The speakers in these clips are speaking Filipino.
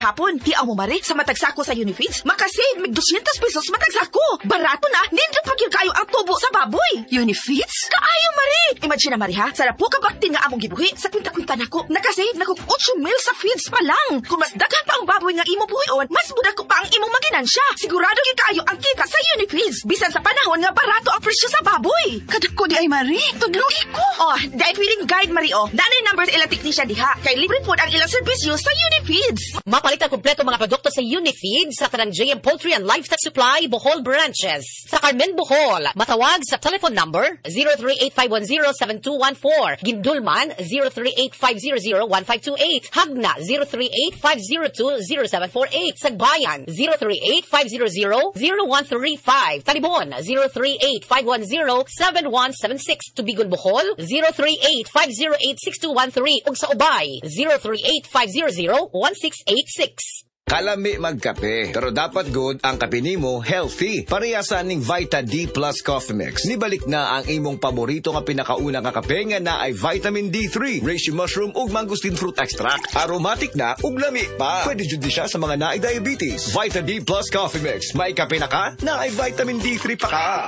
gihapon. Hiaw mo mari sa matag sako sa Unifeeds, makasave mig 200 pesos matag sako. Barato na, nindot pa gyud kayo ang tubo sa baboy. Unifeeds? Kaayo mari. Imagine na mari ha, sa po ka bakti nga among gibuhi sa kwinta-kwinta nako. Nakasave nako 8 mil sa feeds pa lang. Kung mas daghan pa ang baboy nga imo buhion, mas budak ko pa ang imong maginansya. Sigurado gyud kayo ang kita sa Unifeeds. Bisan sa panahon nga barato ang presyo sa baboy. Kadako di ay mari, tudlugi ko. Oh, dahil feeding guide mari oh. Nanay numbers ilang technician diha. Kay libre po ang ilang serbisyo sa Unifeeds. Mapalit ang kompleto mga produkto sa Unifeeds sa tanang JM Poultry and Livestock Supply, Bohol Branches. Sa Carmen, Bohol, matawag sa telephone number 038-510-7214. Gindulman, 038-500-1528. Hagna, 038-502-0748. Sagbayan, 038-500-0135. Talibon, 038-510-7176. Tubigon, Bohol, 038-508-6213. Ug sa Ubay, 038-500-1686. Kalami magkape, pero dapat good ang kape nimo healthy. Parehasan ning Vita D Plus Coffee Mix. Nibalik na ang imong paborito nga pinakauna nga kape nga na ay vitamin D3, reishi mushroom ug mangosteen fruit extract. Aromatic na ug lami pa. Pwede jud siya sa mga naay diabetes. Vita D Plus Coffee Mix. May kape na ka, na ay vitamin D3 pa ka.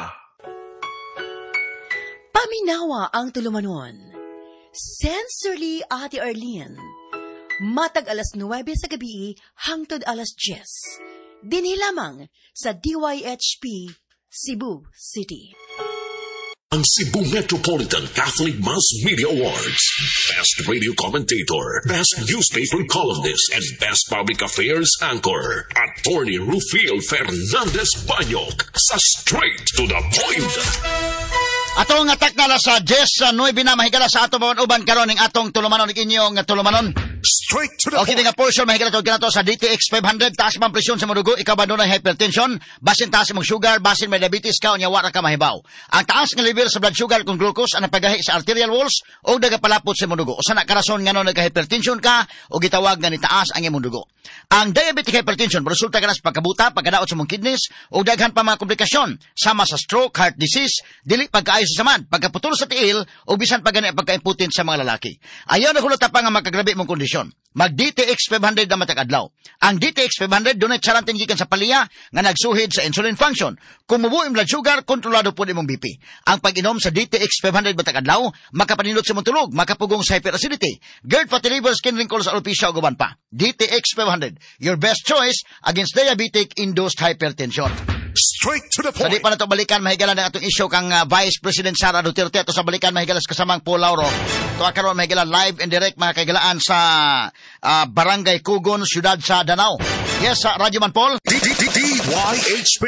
Paminawa ang tulumanon. Sensorily, Ate Arlene. Matag alas 9 sa gabi hangtod alas 10. Dinhi lamang sa DYHP Cebu City. Ang Cebu Metropolitan Catholic Mass Media Awards. Best Radio Commentator, Best Newspaper Columnist, and Best Public Affairs Anchor. Attorney Rufiel Fernandez Banyok sa Straight to the Point. Atong atak na sa 10 sa 9 na mahigala sa ato mga uban karon ning atong tulumanon ning inyong tulumanon. Straight to the Okay, nga portion mahigala to kinato sa DTX 500 taas man presyon sa mudugo, ikaw ba dunay hypertension, basin taas mong sugar, basin may diabetes ka unya wara ka mahibaw. Ang taas nga level sa blood sugar kung glucose ang pagahi sa arterial walls o nagapalapot sa mudugo. Usa na karason ngano nagka-hypertension ka o gitawag nga ni taas ang imong dugo. Ang diabetic hypertension resulta kana sa pagkabuta, pagkadaot sa mong kidneys o daghan pa mga komplikasyon sama sa stroke, heart disease, dili pagkaayo sa samad, pagkaputol sa tiil o bisan pagani pagka-impotent sa mga lalaki. Ayaw na hulata pa nga magkagrabe mong kondisyon. Mag DTX 500 na matag-adlaw. Ang DTX 500 dunay charantin gikan sa palya nga nagsuhid sa insulin function. Kung mubuo ang blood sugar, kontrolado po imong BP. Ang pag-inom sa DTX 500 matag-adlaw, makapanindot sa mong tulog, makapugong sa hyperacidity, GERD, fatty liver, skin wrinkles, alopecia o guban pa. DTX 500, your best choice against diabetic-induced hypertension. Straight to the Sa point. di pa na ito balikan, mahigala na itong issue kang Vice President Sara Duterte. Ito sa balikan, mahigalas kasamang Paul Lauro. Ito akaroon, mahigala live and direct, mga kaigalaan sa Barangay Kugon, Siyudad sa Danao. Yes, Radyo Man Paul. DYHP.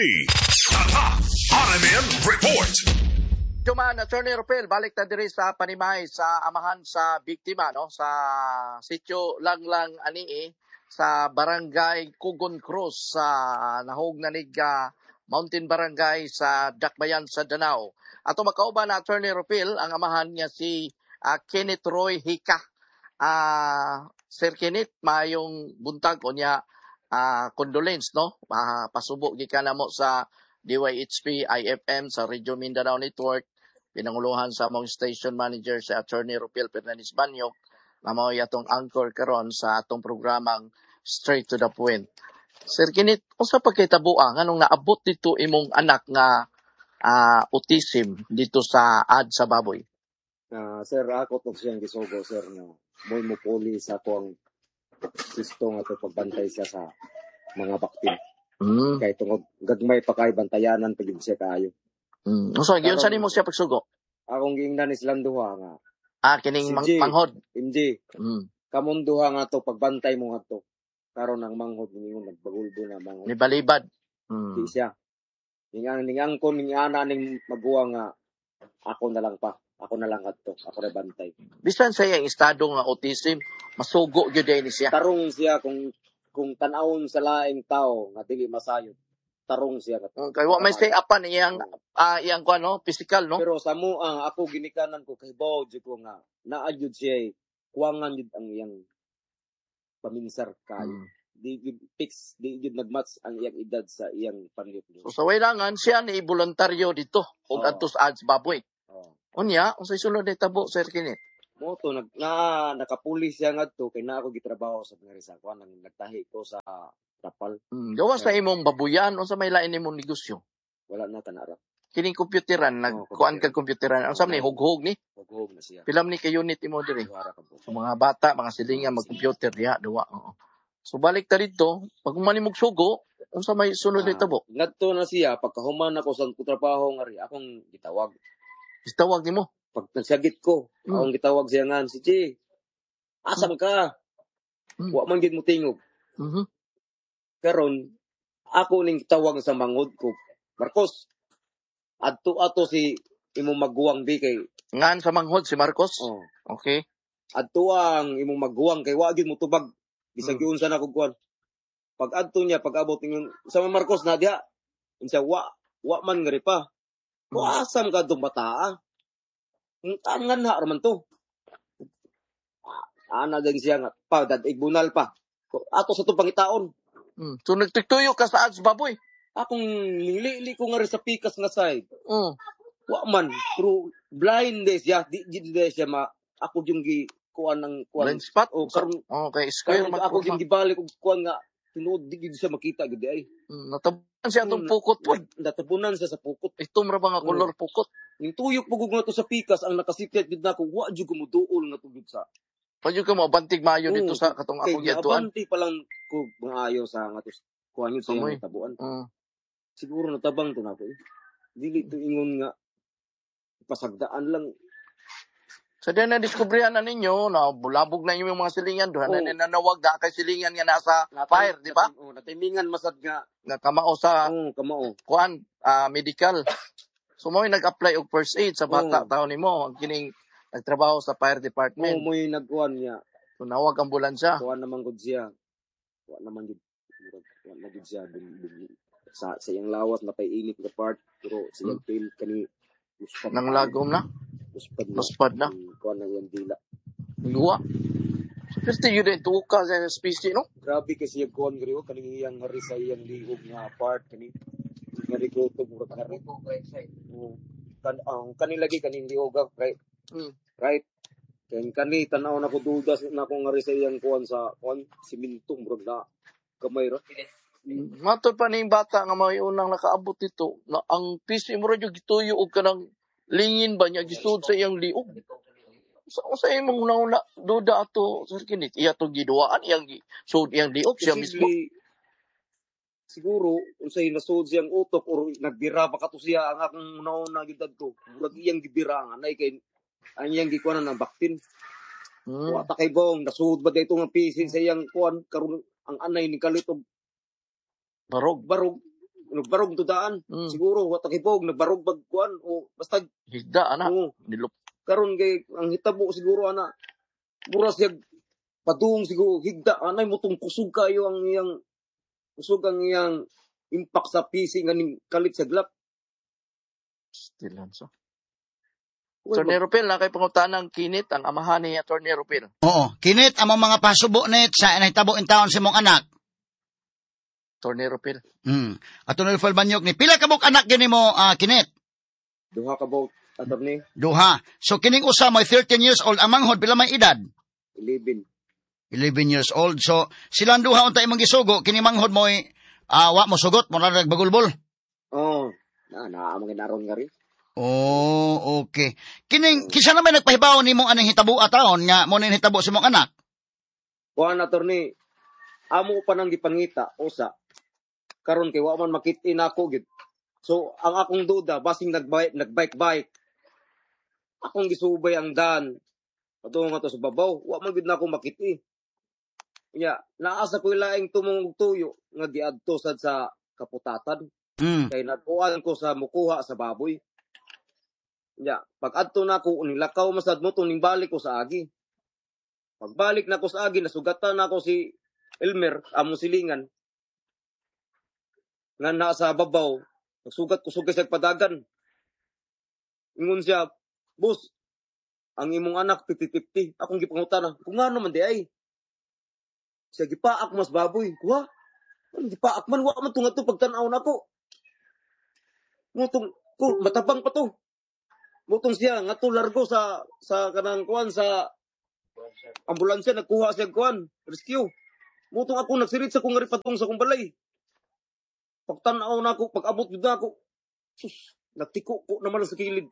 RMN Report. Tuman, Attorney Ropel, balik na diri sa Panimay sa amahan sa biktima, no? Sa sitio Langlang Anii, sa Barangay Kugon Cruz, sa nahog na Mountain Barangay sa Dakbayan sa Danao. Ato makauban na Attorney Ropel, ang amahan niya si Kenneth Roy Hika. Sir Kenneth, mayong buntag o niya condolence, no? Pasubo gikan namo sa DYHP IFM sa Radio Mindanao Network, pinanguluhan sa among station manager si Attorney Ropel Fernandez Banyok, na mao atong anchor karon sa atong programang Straight to the Point. Sir Kenneth, unsa pagkitabuan nganong naabot dito imong anak nga autism dito sa sa baboy? Sir, ako to siyang gisugo, sir, na mo'y mupuli sa akong sisto nga to pagbantay siya sa mga baktin. Kaya tungod gagmay pa kay bantayanan pagid siya kaayo. So, giyon sa nimo siya pagsugo? Akong giingnan silang duha nga. Kining Si manghod. MJ. Kamon duha nga to pagbantay mo nga to. Karon ang manghod ninyo nagbagulbo na manghod. Ni balibad. Di siya. Ningang ko ana ning maguwa nga ako na lang pa. Ako na lang adto. Ako na bantay. Bisan sa iyang estado nga autism, masugo gyud ni siya. Tarong siya kung tan-awon sa laing tao nga dili masayod. Tarong siya. Kay wa may stay upan iyang kuan no, physical no. Pero sa mo ako ginikanan ko kay bawo jud ko nga naayud siya kuwangan jud ang iyang paminsar kayo. Di fix, di jud nagmatch ang iyang edad sa iyang panlip. So sa wailangan siya ni voluntaryo dito ug adto sa ads baboy. Unya, unsay sulod ni tabo, Sir Kenneth? Mo to nakapulis siya ngadto kay na ako gitrabaho sa Pangarisa ko nang nagtahi ko sa Rapal. Gawas na imong babuyan o sa may lain imong negosyo. Wala na kanara. Kining computeran nagkuan kag computeran. Ang ni hughog ni. Hughog na siya. Pilam ni kay unit imo diri. Duwara ka po. So mga bata, mga silingan mag-computer diha duwa. Oo. So balik ta dito, pag manimog sugo, unsa may sunod ni tabo? Ngadto na siya pagkahuman ako sa trabaho nga ri akong gitawag. Gitawag nimo. Pag nagsagit ko, akong gitawag siya nga, si Chi, asam ka? Wa man gid mo tingog. Karon ako ning tawag sa mangod ko, Marcos, adto si imong maguwang di kay ngan sa manghod si Marcos. Okay. Adto ang imong maguwang kay wa gid mo tubag bisag giunsa na kog kuan. Pag adto niya pag abot ning sa Marcos na diha, unsa wa man ngari pa. Wa asam ka dong bataa. Tangan na raman to. Ana din siya nga pa dad igbunal pa. Ato sa to pangitaon. So nagtutuyo ka sa ads baboy. Akong lili ko nga rin sa pikas nga side. Wa man, pero blind day siya, di siya ako yung kuan ng kuan. Blind spot? Karon okay, square ako yung gibalik og kuan nga tinuod di gid siya makita gid ay. Natabunan siya atong pukot po. Natabunan siya sa pukot. Itom ra ba nga color pukot? Ning tuyok pugog nga to sa pikas ang nakasipyat gid nako wa jud ko muduol nga tubig sa. Padyo ka mo bantig maayo dito sa katong akong yatuan. Bantig pa lang ko maayo sa nga to kuan yun sa tabuan. Siguro natabang to nako. Dili to ingon nga pasagdaan lang. Sa diyan na diskubrihan na ninyo na bulabog na yung mga silingan doon na nanawag da kay silingan nga nasa fire, di ba? Natimingan masad nga kamao sa kamao. Kuan medical. So mo nag-apply og first aid sa bata taon nimo ang kining nagtrabaho sa fire department. Mo nagkuan niya. So nawag ambulansya. Kuan naman gud siya. Kuan naman gud siya sa iyang lawas na init nga part pero siyang fail kani nang lagom na. Muspad na. Kuan na yung dila. Luwa. First yun din tuka sa species, no? Grabe kasi yung kuan gari kaning iyang hari sa iyang lihog nga part kani ngari ko to mura ka rin. Kani lagi kaning lihog right. Right. Kani tanaw na ko duda na ko ngari sa iyang kuan sa kuan siminto mura na kamay ra. Matod pa ning bata nga may unang nakaabot dito na ang piso mo radyo gituyo og kanang lingin ba niya gisud sa iyang liog. Sa imong una duda ato sa kinit iya to giduaan iyang sud iyang liog siya mismo. Siguro unsay nasud siyang utok or nagbira pa kato siya ang akong una gid adto. Murag iyang gibira nga nay kay ang iyang gikuan ng baktin. Wa ta kay bong nasud ba dayto nga pisin sa iyang kuan karon ang anay ni kalito barog tudaan. Siguro wa takibog nagbarog bagkuan o basta higda ana nilup. Karon kay ang hitabo siguro ana mura siya padung siguro higda anay mutong kusog kayo ang iyang impact sa PC nga ning kalit sa glap. Stilan so. Attorney Rupil, na kay pangutanang kinit ang amahan ni Attorney Rupil. Oo, kinit ang mga pasubo net sa nahitabo in taon sa mong anak. Attorney Rupil. Attorney Rupil Banyok ni pila ka buk anak gini mo kinit? Duha ka buk, attorney. Duha. So kining usa may 13 years old, ang manghod pila may edad? 11 years old. So silang duha unta imong gisugo, kini manghod mo wa mo sugot mo ra nagbagulbol. Na amo ginaron nga rin. Oh, okay. Kining kisa naman nagpahibaw nimo anong hitabo ataon nga mo ning hitabo sa imong anak? Kuan attorney, amo pa nang gipangita usa. Karon kay wa man makit-in ako gid. So ang akong duda basing nagbike. Akong gisubay ang dan. Patungo nga to sa babaw, wa man gid na ako makit-i. Nya, naasa ko laing tumong tuyo nga giadto sad sa kaputatan. Kay nagkuan ko sa mukuha sa baboy. Nya, pag adto na ko nilakaw masad mo ning balik ko sa agi. Pagbalik na ko sa agi nasugatan na ko si Elmer among silingan. Nga nasa babaw, nagsugat ko sa padagan. Ingon siya, boss, ang imong anak 50-50. Akong gipangutana, kung nga naman di ay. Siya gipaak mas baboy. Kuha? Gipaak man, wa man tunga to pagtanaw na ko. Ngutong, matabang pa to. Mutong siya nga to largo sa kanang kuan sa ambulansya nagkuha siya kuan rescue. Mutong ako nagsirit sa kung patong sa kong balay. Pagtanaw na ako, pag-abot gud na ako. Sus, nagtiko ko naman sa kilid.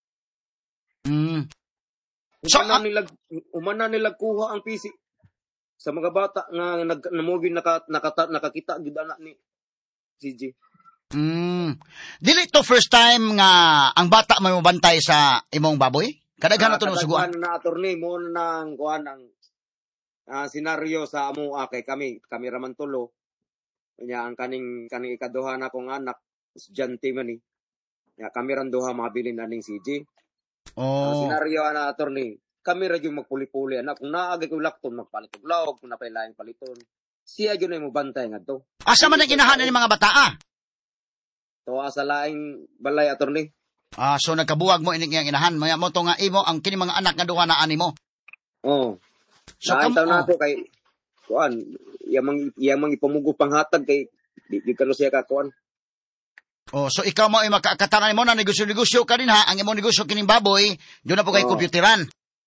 So, Umana nila kuha ang PC sa mga bata nga namugi nakakita gid ana ni CJ. Dili to first time nga ang bata may mabantay sa imong baboy? Kadaghan na to ng suguan. Na attorney mo nang kuan ang senaryo sa amo kay kami raman tulo. Nya ang kaning ikaduha na kong anak estudyante man ni. Nya kami ran duha mabilin aning CJ. Ang senaryo na attorney, kami ra yung magpuli-puli anak kung naagay ko lakton magpalit og lawg kung napay laing paliton. Siya gyud mo bantay ngadto. Asa man ang inahan ni mga bata? To sa laing balay attorney. So nagkabuwag mo ining iyang inahan mo to nga imo ang kini mga anak nga duha na ani mo. Oo. So taon nato kay kuan, iyang ipamugos panghatag kay di kano siya ka kuan. So ikaw mo ay makakatanan mo na negosyo ka din ha, ang imong negosyo kining baboy, doon na po kay kompyuteran.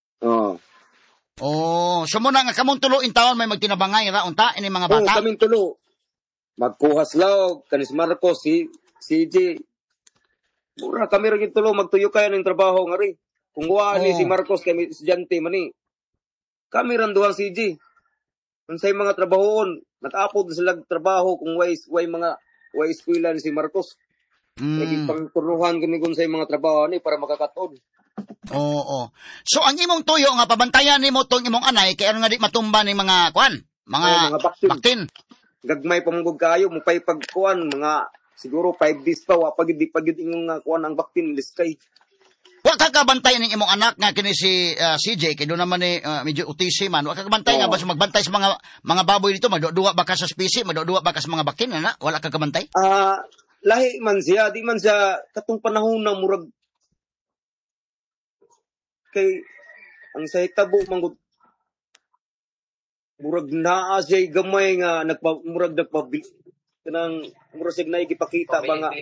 So mo na nga kamong tulo in taon may magtinabangay ra unta ini mga bata. Kaming tulo. Magkuhas law kanis Marcos si CJ. Mura kami ra gid tulo magtuyo kayo ning trabaho nga ri. Kung wa ni si Marcos kay estudyante man ni. Kami ran duhang CJ. Unsay mga trabahoon, nag-apod sila trabaho kung way eskwela ni si Marcos. Kaya pangturuhan kami kung sa mga trabaho ni para makakatod. Oo. So ang imong tuyo nga pabantayan nimo tong imong anay kay ano nga di matumba ni mga kuan, mga baktin. Gagmay pamugog kayo mo pay pagkuan mga siguro 5 days pa wa pagid ingong nga kuan ang baktin liskay. Wa ka kabantayan ning imong anak nga kini si CJ kay do naman ni medyo autism man. Wa ka kabantay nga basta magbantay sa mga baboy dito, magduwa ba ka sa specie, magduwa ba ka sa mga baktin ana? Wala ka kabantay? Lahi man siya, di man siya katong panahon na murag kay ang sa hitabo manggod murag naa siya gamay nga murag kanang murag sig na gipakita ba nga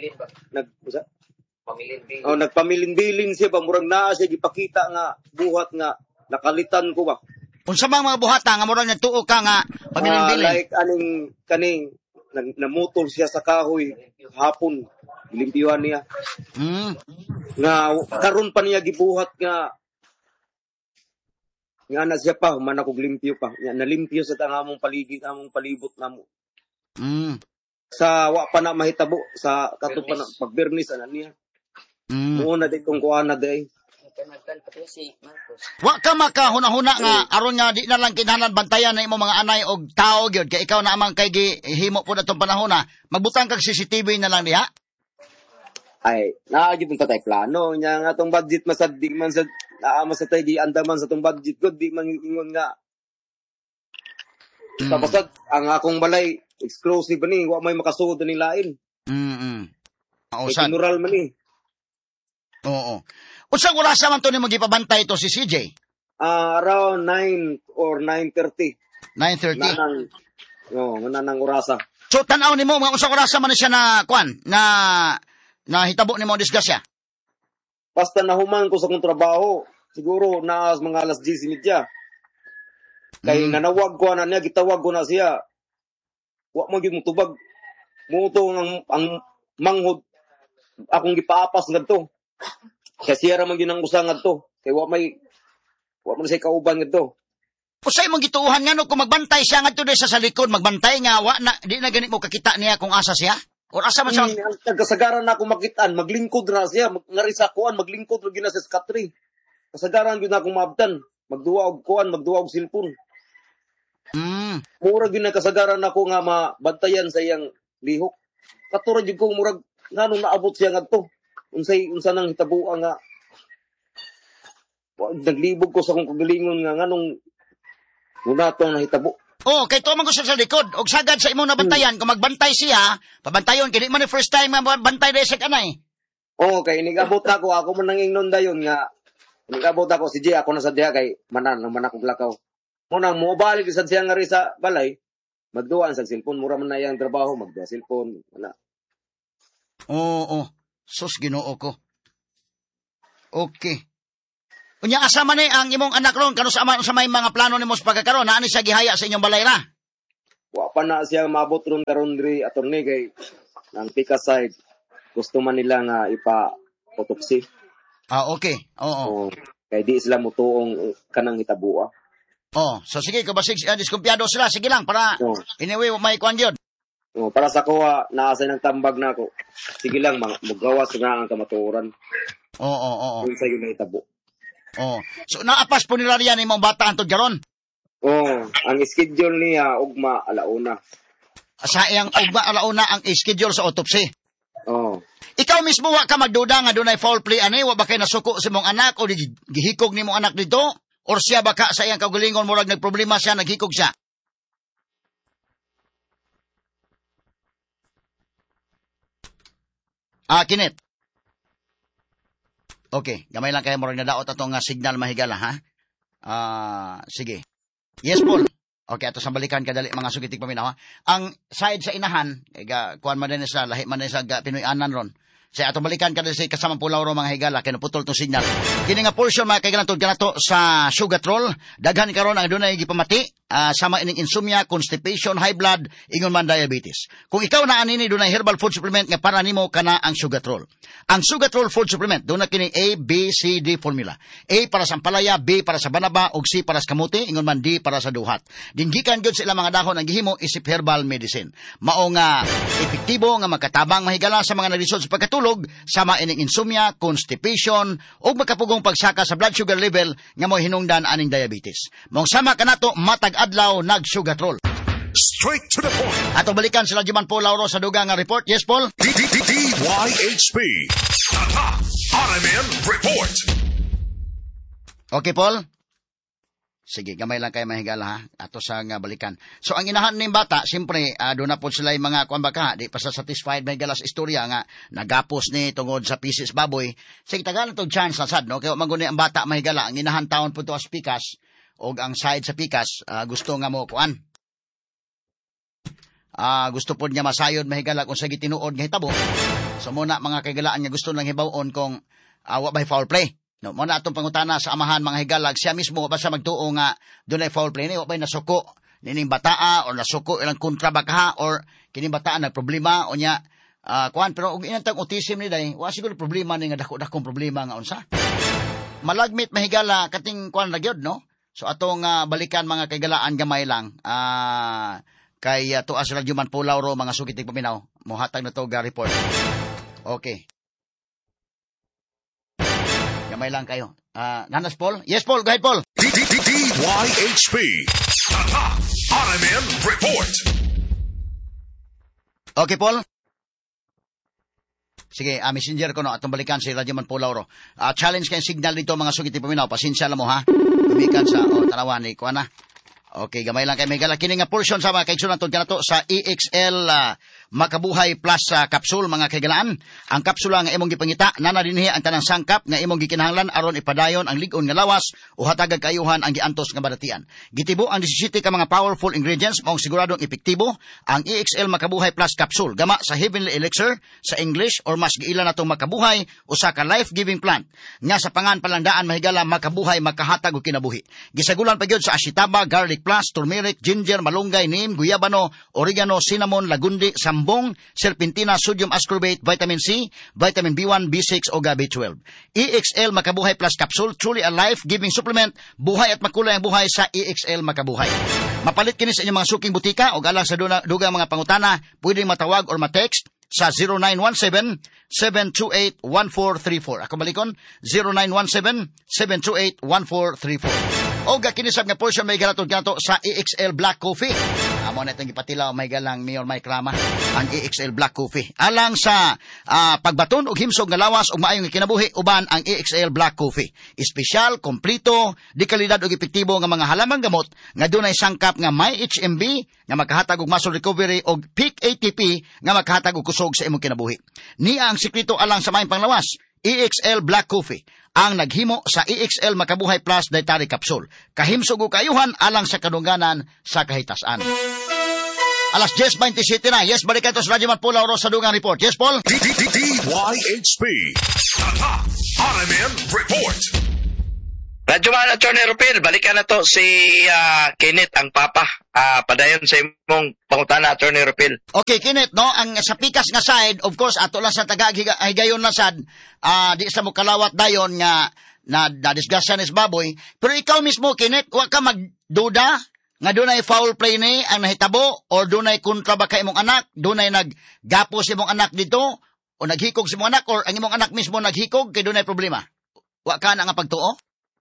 nagpamilin-bilin siya ba murag naa siya gipakita nga buhat nga nakalitan ko ba. Unsa bang mga buhata nga murag nagtuo ka nga pamilin-bilin? Like kaning namutol siya sa kahoy hapon gilimpyuhan niya. Nga karon pa niya gibuhat nga na siya pa man ako glimpyo pa. Nalimpyo sa among paligid, among palibot namo. Sa wa pa na mahitabo sa kato pa na pagbernis ana niya. Muna di kong kuana day. Wa ka makahuna-huna nga aron nga di na lang kinahanglan bantayan na imo mga anay og tao gyud kay ikaw na amang kay gihimo pud atong panahon na magbutang kag CCTV na lang diha. Ay, naagid ta tay plano nya nga tong budget masadig man sa naama sa tay di andaman sa tong budget gud di man ingon nga. Tapos ang akong balay exclusive ni wa may makasuod ni lain. General man ni. Oo. Unsang oras man to nimo gipabantay to si CJ? Around 9 or 9:30. 9:30. Manang orasa. So tan-aw nimo mga unsang oras man siya na kuan na hitabo nimo disgrasya? Basta nahuman ko sa kong trabaho, siguro na mga alas 10:30. Kay nanawag ko na niya, gitawag ko na siya. Wa mo gyud mutubag. Muto ang manghod akong gipaapas ngadto. Kaya siya raman yun ang usang ngadto. Kaya wa man siya kauban ngadto. Usay mong gituuhan nga no kung magbantay siya ngadto sa likod, magbantay nga wa na di na ganit mo kakita niya kung asa siya. O asa man siya? Ang kasagaran na ako makitaan, maglingkod na siya, ngari sa kuan, maglingkod lagi na sa skatri. Kasagaran gyud na akong maabtan, magduwa og kuan, magduwa og cellphone. Mura gyud na kasagaran ako nga mabantayan sa iyang lihok. Katura gyud ko murag nganong naabot siya ngadto. Unsa nang hitabuan nga naglibog ko sa kong kagalingon nga nganong munatong nahitabo. Kay to man gusto sa likod og sagad sa imong nabantayan kung magbantay siya, pabantayon kini man the first time bantay dai sa kanay. Kay nigabot ako man nang ingnon dayon nga nigabot ako si G ako na sa diha kay manan ako lakaw. Mo nang mobile sad siya nga ri sa balay, magduan sa cellphone mura man na iyang trabaho magduwa cellphone ana. Sus Ginoo ko. Okay. Unya asa man ang imong anak ron kano sa may mga plano nimo sa pagkakaroon naani sa gihaya sa inyong balay ra? Wa pa na siya maabot ron karon diri attorney kay nang pika side gusto man nila nga ipa-autopsy. Okay. Oo. Kay di sila mutuong kanang hitabo. So sige ko basig diskumpiyado sila sige lang para anyway may kuan gyud. Para sa kuha naasay ng tambag na ako. Sige lang magawas nga ang kamatuoran. Oo. Kung sa yun na hitabo. So naapas po nila riyan imong bata antod karon? Ang schedule niya ugma alauna. Sa iyang ugma alauna ang schedule sa autopsy. Ikaw mismo wa ka magduda nga dunay foul play ani wa ba kay nasuko sa imong anak o gihikog nimong anak dito or siya baka sa iyang kaugalingon murag nagproblema siya naghikog siya? Kinit. Okay, gamay lang kayo murag nadaot atong signal mahigala ha. Sige. Yes, Paul. Okay, ato sambalikan kadali mga sugitig paminaw ha. Ang side sa inahan, kuan man din sa lahi man din sa Pinoy-anan ron. Sa ato balikan kadali sa kasamang pulaw ro mga higala kay naputol tong signal. Kini nga portion mga kaiganatod kanato sa sugatrol, daghan karon ang dunay gipamati, sama ining insomnia, constipation, high blood, ingon man diabetes. Kung ikaw na anini dunay herbal food supplement nga para nimo kana ang sugatrol. Ang sugatrol food supplement dunay kini A, B, C, D formula. A para sa ampalaya, B para sa banaba, ug C para sa kamuti, ingon man D para sa duhat. Dinggikan gyud sa ilang mga dahon ang gihimo isip herbal medicine. Mao nga epektibo nga makatabang mahigala sa mga naglisod sa pagkatulog sama ining insomnia, constipation ug makapugong pagsaka sa blood sugar level nga mo hinungdan aning diabetes. Mong sama kanato matag adlaw nag-sugatrol. Straight to the point. Ato balikan sila Juman Paul Lauro sa dugang nga report. Yes, Paul? DYHP. Tata RMN Report. Okay, Paul? Sige, gamay lang kayo mahigala ha. Ato sa nga balikan. So, ang inahan ng bata, siyempre, doon na po sila yung mga kuwan baka, di pa sa satisfied mahigala sa istorya nga, nagapos ni tungod sa pieces baboy. Sige, tagal na itong chance na sad, no? Kaya maguni ang bata mahigala, ang inahan taon po ito as pikas, o ang side sa pikas, gusto nga mo kuan. Gusto po niya masayod mahigala kung sa gitinuod nga hitabo. So, muna mga kaigalaan niya gusto lang hibawon kung wa by foul play. No, mo na atong pangutana sa amahan mga higalag, siya mismo ba sa magtuo nga dunay foul play ni wa bay nasuko nining bataa or nasuko ilang kontra baka or kining bataa nagproblema o nya kuan pero og inantang autism ni day wa siguro problema ni nga dako-dakong problema nga unsa. Malagmit mahigala kating kuan ra gyud no. So atong balikan mga kaigalaan gamay lang. Kay tuas ra Juman Pulaw ro mga sugitig paminaw. Mohatag na to ga report. Okay. Gamay lang kayo. Nanas Paul? Yes, Paul. Go ahead, Paul. DYHP. Tata RMN Report. Okay, Paul. Sige, messenger ko no. Atong balikan si Radyoman Paul Lauro. Challenge kayong signal dito mga sugiti paminaw. Pasensya lang mo ha. Tumikan sa tanawan ni Kuana. Okay, gamay lang kay may gala. Kini nga portion sa mga kaigsunan tod kanato sa EXL Makabuhay Plus capsule mga kaigalaan. Ang kapsula nga imong gipangita nana dinhi ang tanang sangkap nga imong gikinahanglan aron ipadayon ang lig-on nga lawas o hatagag kayuhan ang giantos nga badatian. Gitibo ang 17 ka mga powerful ingredients maong siguradong epektibo ang EXL Makabuhay Plus capsule gama sa Heavenly Elixir sa English or mas giila natong makabuhay usa ka life-giving plant nga sa pangan palandaan mahigala makabuhay makahatag og kinabuhi. Gisagulan pa gyud sa asitaba, garlic plus, turmeric, ginger, malunggay, neem, guyabano, oregano, cinnamon, lagundi, sambong, serpentina, sodium ascorbate, vitamin C, vitamin B1, B6 o B12. EXL Makabuhay Plus Capsule, truly a life-giving supplement, buhay at makulay ang buhay sa EXL Makabuhay. Mapalit kini sa inyong mga suking butika o alang sa dugang mga pangutana, pwedeng matawag or matext sa 0917-728-1434. Ako balikon, 0917-728-1434. O gakinisab nga portion may galatod kanato sa EXL Black Coffee. Amo na itong ipatilaw may galang Mayor Mike Rama ang EXL Black Coffee. Alang sa pagbaton o himsog nga lawas o maayong kinabuhi uban ang EXL Black Coffee. Espesyal, kompleto, di kalidad o epektibo nga mga halamang gamot nga dunay sangkap nga may HMB nga makahatag og muscle recovery o peak ATP nga makahatag og kusog sa imong kinabuhi. Niya ang sikreto alang sa maayong panglawas. EXL Black Coffee, ang naghimo sa EXL Makabuhay Plus Dietary Capsule. Kahimsog o kayuhan alang sa kadungganan sa kahitasan. Alas 10:27 na. Yes, balikan ito sa Radyoman Paul Lauro sa dugang report. Yes, Paul? DYHP. Tata RMN Report. Radyoman Attorney Rupil, balikan na to si Kenneth, ang papa. Padayon sa imong pangutana, Attorney Rupil. Okay, Kenneth, no? Ang sa pikas nga side, of course, ato lang sa taga-higayon na sad, di sa mo kalawat dayon nga na-disgustan is baboy. Pero ikaw mismo, Kenneth, wa ka magduda nga dunay foul play ni ang nahitabo or dunay kontra ba kay imong anak, dunay naggapo si imong anak dito o naghikog si imong anak or ang imong anak mismo naghikog kay dunay problema. Wa ka na nga pagtuo?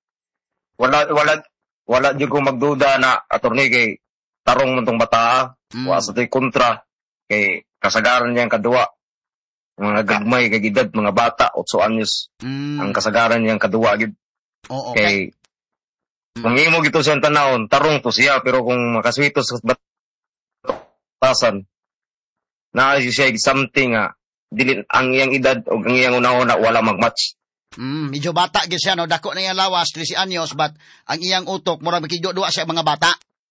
Wala di ko magduda na attorney kay tarong man tong bata. Wa sa tay kontra kay kasagaran niyang kadua. Mga gagmay kay edad mga bata 8 anyos. Ang kasagaran niyang kadua gid. Oo, okay. Mangimo gito sa tanawon, tarong to siya pero kung makaswito sa batasan na siya something dili ang iyang edad o ang iyang una-una wala magmatch. Medyo bata gyud siya, no? Dako na iyang lawas, 13 anyos, but ang iyang utok, murag makigdo-duwa siya mga bata.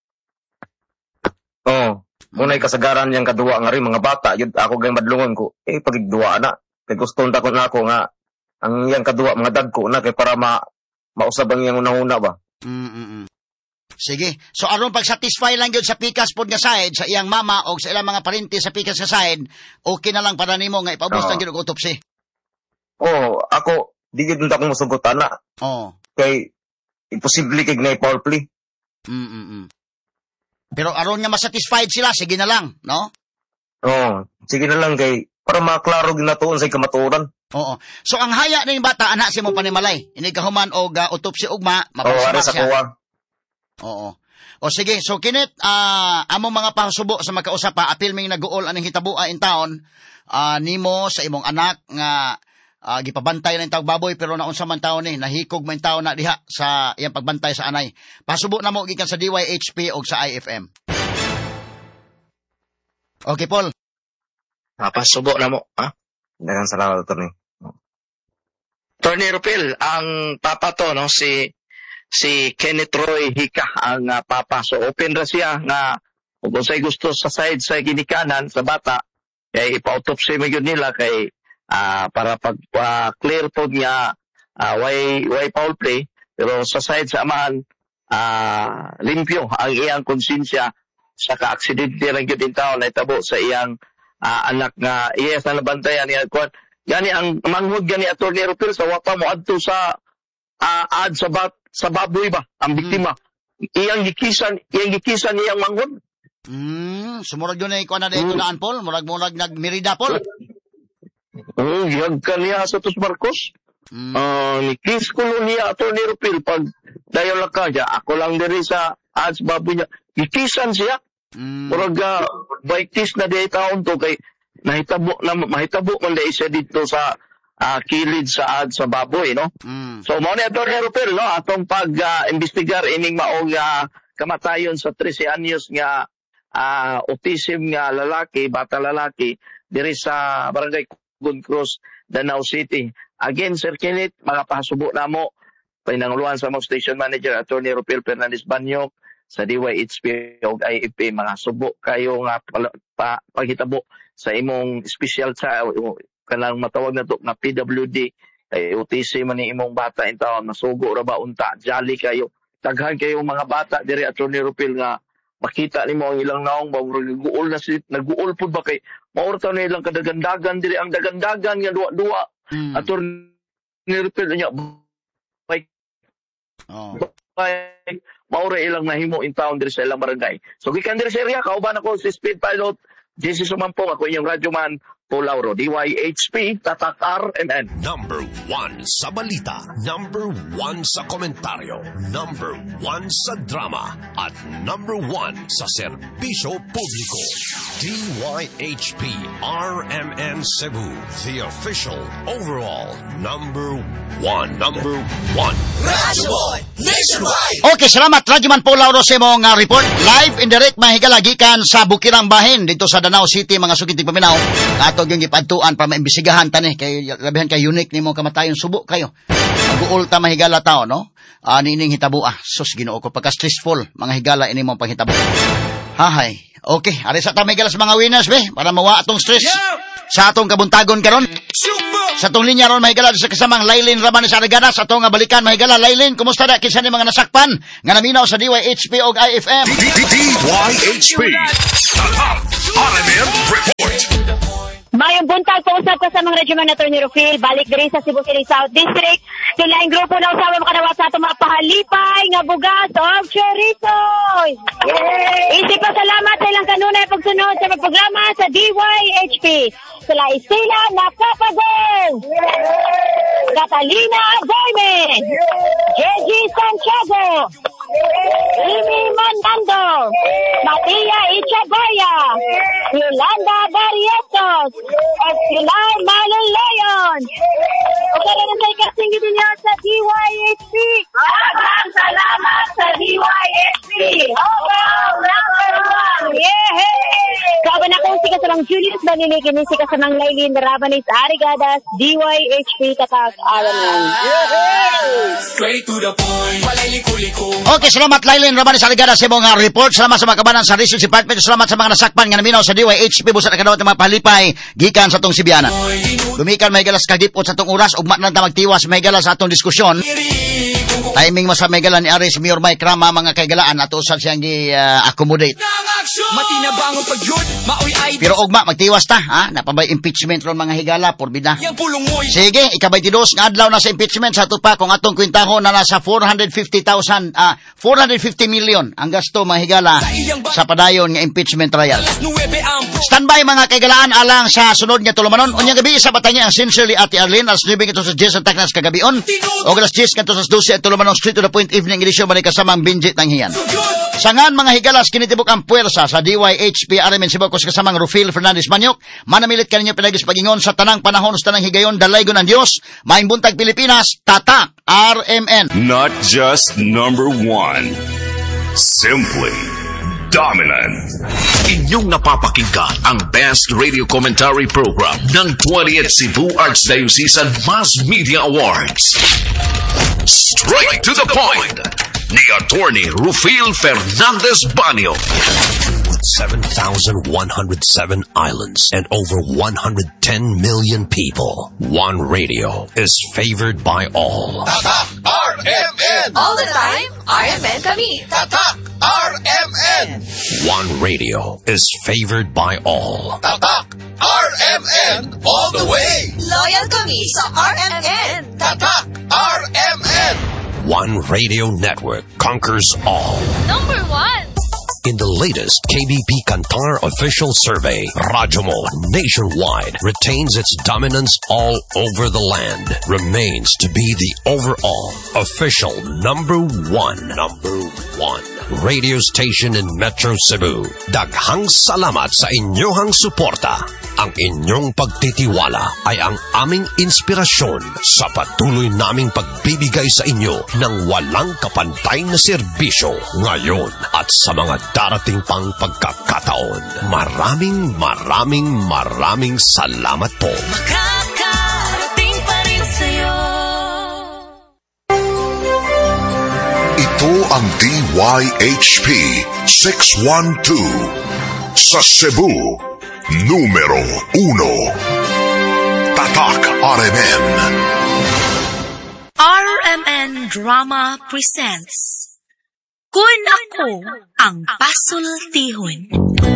Oo. Muna'y kasagaran niyang kaduwa nga rin, mga bata. Yun, ako gayong madlungon ko, pagigduwa na. Kaya gusto nta ko na ako nga, ang iyang kaduwa, mga dagko na, kaya para mausab ang iyang una-una ba? Sige. So, aron pag-satisfy lang yun sa pikas pod nga side, sa iyang mama, o sa ilang mga parente sa pikas nga side, okay na lang para nimo nga ipaubos lang yun ang autopsy. Oo, ako, di yun akong masugutan na. Oo. Kay, imposible kay na foul play. Pero aron nga masatisfied sila, sige na lang, no? Oo, sige na lang kay, para maklaro ginatuon sa kamaturan. Oo. So, ang haya na yung bata, anak si mo panimalay. Hindi ka human o autopsy ugma, mapasimak siya. Oo. O sige, so Kenneth, among mga pasubo sa magkausap pa, apil may nag-uol anong hitabua in town, nimo sa imong anak nga, gipabantay na yung tawag baboy pero naunsa man taon nahikog man taon na diha sa iyang pagbantay sa anay. Pasubo na mo gikan sa DYHP o sa IFM. Okay, Paul. Pasubo na mo, ha? Daghang salamat, Attorney. Attorney Rupil, ang papa to, no, si Kenneth Roy Hika, ang papa. So open ra siya nga kung sa'y gusto sa side sa ginikanan sa bata, kay ipa-autopsy mo yun nila kay para pag clear po niya why foul play, pero sa side sa amahan limpyo ang iyang konsensya sa ka-aksidente lang yun din tao na itabo sa iyang anak nga iya sa nabantayan niya. Gani ang manghud gani Attorney Rupil sa wapa mo adto sa ad sa baboy ba ang biktima. Iyang gikisan iyang manghud. Sumurag yun ay kuha na dito daan, Paul. Murag nagmirida, Paul. Yag ka niya sa Tos Marcos. Nikis ko niya Attorney Rupil pag dayon lang ka siya. Ako lang diri sa ads baboy niya. Ikisan siya. Murag baitis na di taon to kay mahitabo man dahil siya dito sa kilid sa ads sa baboy, no? So, mo ni Attorney Rupil, no? Atong pag-investigar ining maong kamatayon sa 13 anyos nga autism nga lalaki, bata lalaki, diri sa Barangay Good Cross, Danau City. Again, Sir Kenneth, mga pasubo na mo, pinanguluhan sa mga station manager, Attorney Rupil Fernandez Banyok, sa DYHP o IFP, mga subo kayo nga paghitabo sa imong special child, kanang matawag na to na PWD, kay autism man ni imong bata in taon, masugo ra ba unta, jolly kayo, taghan kayo mga bata, diri Attorney Rupil nga, makita nimo ang ilang naong nag-uol na nag-uol pud ba kay maurta na ilang kadagandagan diri ang dagandagan nga duwa Attorney Rupil niya maura ilang nahimo in town diri sa ilang barangay. So gikan diri sa area kauban ako si Speed Pilot JC Sumampong, ako inyong radyoman Paul Lauro, DYHP, Tatak RMN. Number 1 sa balita, number 1 sa komentaryo, number 1 sa drama, at number 1 sa serbisyo publiko. DYHP RMN Cebu, the official overall number 1. Number 1. Radyo Boy Nationwide. Okay, salamat Radyoman Paul Lauro sa mong report. Live and direct mahigalagikan sa Bukirang Bahin dito sa Danau City, mga sukiting paminaw. Ato yung ipadtuan para maimbisigahan tani kay labihan kay unique nimo kamatayon, subo kayo. Mag-uul ta mahigala tao, no? Nining hitabo sus Ginoo ko pagka stressful mga higala ini mo panghitabo. Hahay. Okay, ari sa ta mahigala sa mga winners be para mawa atong stress. sa atong kabuntagon karon. Sa atong linya ron mahigala sa kasamang Laylin Rabanes Aragana sa atong balikan mahigala. Laylin, kumusta na kinsa ni mga nasakpan nga naminaw sa DYHP ug IFM? DYHP RMN Report. Mayong buntag po usab ka sa mga Regiment Attorney Rufil, balik diri sa Cebu City South District. Kilaing grupo na usawa makadawat sa atong mga pahalipay nga bugas o chorizo. Isip pa salamat sa ilang kanunay pagsunod sa programa sa DYHP. Sila Estela Nakapagong, Catalina Goymen, Jeji Santiago, Amy Mandando, Matia Ichagoya, Yolanda Barrientos, at sila Marlon Leon. O kaya na tayo kasing din niya sa DYHP. Maraming salamat sa DYHP. Number 1. Yehey! Kaban ako si Kasamang Julius Banili, kinisi Kasamang Laylin Rabanes Arigadas, DYHP Tatak Araman. Straight to the point, walay liko-liko. Okay, salamat Laylin Rabanes Arigadas sa mga report. Salamat sa mga kabanan sa Research Department. Salamat sa mga nasakpan nga naminaw sa DYHP busa na kadawat ng mga pahalipay gikan sa tong Sibiana. Lumikan may galas kagipot sa tong oras ug man ta magtiwas may galas sa atong diskusyon. Timing mo sa may galan ni Aris Mayor Mike Rama mga kaigalaan ato usab siyang gi-accommodate. Pero ugma magtiwas ta, ha? Napabay impeachment ron mga higala porbida. Sige, ikabay tidos nga adlaw na sa impeachment sa tupa kung atong kwintahon na nasa 450 million ang gasto mga higala sa padayon nga impeachment trial. Standby mga kaigalaan alang sa sunod nga tulumanon. Unyang gabi isa batanya ang Sincerely Ate Arlene as 9 ito sa 10 ang taknas kagabion. O alas 10 kanto sa 12 ang tulumanon straight to the point evening edisyon man kasamang Binjit Tanghiyan. Sangan mga higalas kinitibok ang puwersa sa DYHP RMN Cebu ko sa kasamang Rufil Fernandez Manyok. Manamilit kaninyo pinagis pagingon sa tanang panahon sa tanang higayon dalaygon ang Dios. Maing buntag Pilipinas, tatak RMN. Not just number one, simply dominant. Inyong napapakinggan ang best radio commentary program ng 20th Cebu Archdiocese Mass Media Awards. Straight to the point ni Attorney Rufil Fernandez Banyo. 7,107 islands and over 110 million people. One radio is favored by all. Tatak RMN! All the time, RMN kami. Tatak RMN! One radio is favored by all. Tatak RMN all the way! Loyal kami sa RMN. Tatak RMN! One radio network conquers all. Number 1. In the latest KBP Kantar official survey, Radyo Mo nationwide retains its dominance all over the land, remains to be the overall official number one radio station in Metro Cebu. Daghang salamat sa inyong suporta. Ang inyong pagtitiwala ay ang aming inspirasyon sa patuloy naming pagbibigay sa inyo ng walang kapantay na serbisyo ngayon at sa mga darating pang pagkakataon. Maraming salamat po. Makakarating pa rin sa'yo. Ito ang DYHP 612 sa Cebu. Numero 1. Tatak RMN. RMN Drama presents Kun Ako ang Pasultihon.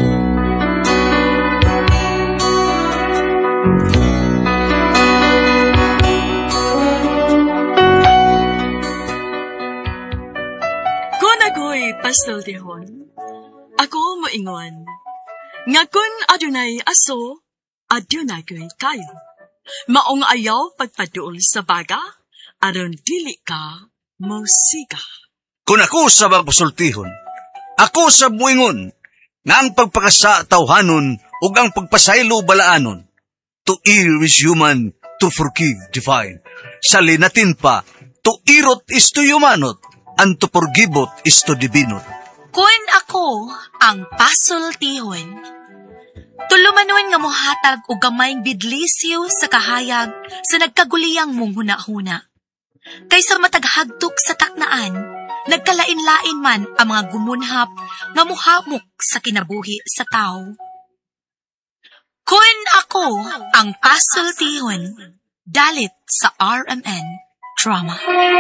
Kun ako'y pasultihon, ako moingon. Nga kun adunay aso, adunay ko'y kayo. Maong ayaw pagpaduol sa baga, aron dili ka musiga. Kung ako sa pasultihon, ako sa buingon, nga ang pagpakasa tawhanon ug ang pagpasaylo balaanon. To err is human, to forgive divine. Sa linatin pa, to irot is to humanot, and to forgivot is to divinot. Kun ako ang pasultihon, tulumanon nga mohatag og gamayng bidlisyo sa kahayag sa nagkaguliyang mong huna-huna. Kaysa mataghagtok sa taknaan, nagkalain-lain man ang mga gumunhap nga muhamok sa kinabuhi sa tao. Kun ako ang pasultihon, dalit sa RMN Drama.